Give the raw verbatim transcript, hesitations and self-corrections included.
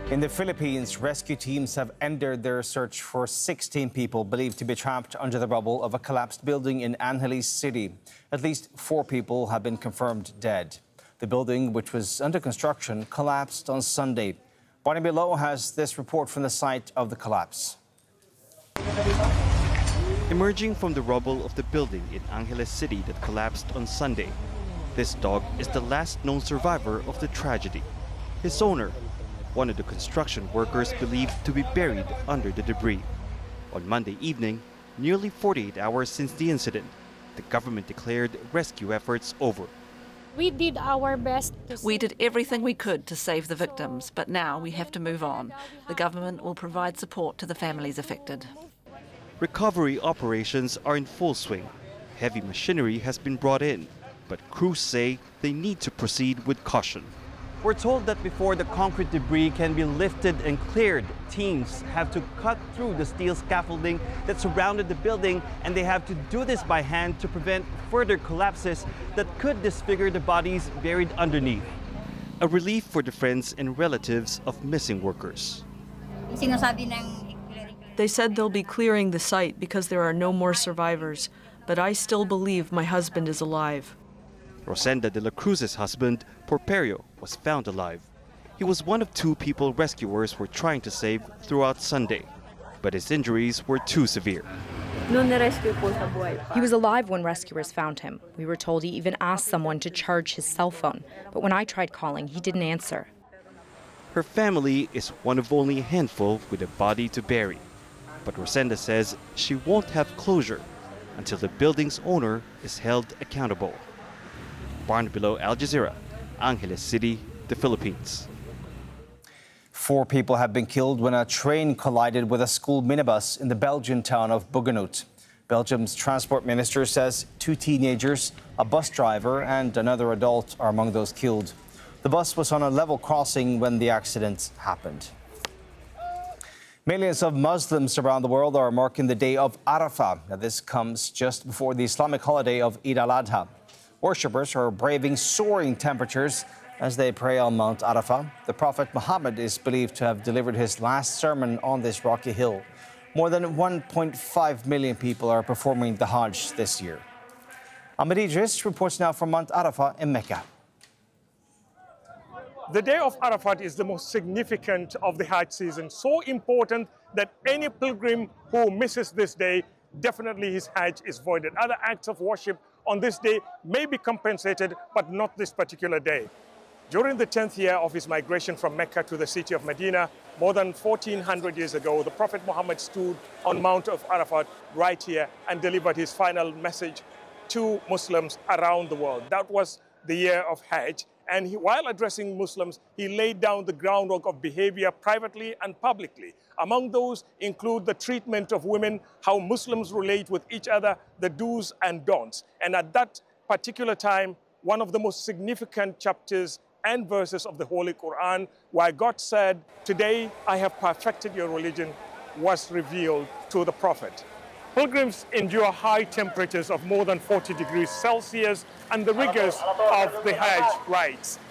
In the Philippines, rescue teams have ended their search for sixteen people believed to be trapped under the rubble of a collapsed building in Angeles City. At least four people have been confirmed dead. The building, which was under construction, collapsed on Sunday. Barney Below has this report from the site of the collapse. Emerging from the rubble of the building in Angeles City that collapsed on Sunday, this dog is the last known survivor of the tragedy. His owner, one of the construction workers believed to be buried under the debris. On Monday evening, nearly forty-eight hours since the incident, the government declared rescue efforts over. We did our best. To we did everything we could to save the victims, but now we have to move on. The government will provide support to the families affected. Recovery operations are in full swing. Heavy machinery has been brought in, but crews say they need to proceed with caution. We're told that before the concrete debris can be lifted and cleared, teams have to cut through the steel scaffolding that surrounded the building, and they have to do this by hand to prevent further collapses that could disfigure the bodies buried underneath. A relief for the friends and relatives of missing workers. They said they'll be clearing the site because there are no more survivors, but I still believe my husband is alive. Rosenda de la Cruz's husband, Porperio, was found alive. He was one of two people rescuers were trying to save throughout Sunday, but his injuries were too severe. He was alive when rescuers found him. We were told he even asked someone to charge his cell phone, but when I tried calling, he didn't answer. Her family is one of only a handful with a body to bury, but Rosenda says she won't have closure until the building's owner is held accountable. Barney Below, Al Jazeera, Angeles City, the Philippines. Four people have been killed when a train collided with a school minibus in the Belgian town of Buganout. Belgium's transport minister says two teenagers, a bus driver and another adult are among those killed. The bus was on a level crossing when the accident happened. Millions of Muslims around the world are marking the day of Arafah. Now, this comes just before the Islamic holiday of Eid al-Adha. Worshippers are braving soaring temperatures as they pray on Mount Arafah. The Prophet Muhammad is believed to have delivered his last sermon on this rocky hill. More than one point five million people are performing the Hajj this year. Ahmed Idris reports now from Mount Arafah in Mecca. The day of Arafat is the most significant of the Hajj season, so important that any pilgrim who misses this day, definitely his Hajj is voided. Other acts of worship on this day may be compensated, but not this particular day. During the tenth year of his migration from Mecca to the city of Medina, more than fourteen hundred years ago, the Prophet Muhammad stood on Mount of Arafat right here and delivered his final message to Muslims around the world. That was the year of Hajj. And he, while addressing Muslims, he laid down the groundwork of behavior privately and publicly. Among those include the treatment of women, how Muslims relate with each other, the do's and don'ts. And at that particular time, one of the most significant chapters and verses of the Holy Quran, where God said, "Today I have perfected your religion," was revealed to the Prophet. Pilgrims endure high temperatures of more than forty degrees Celsius and the rigors of the Hajj rites.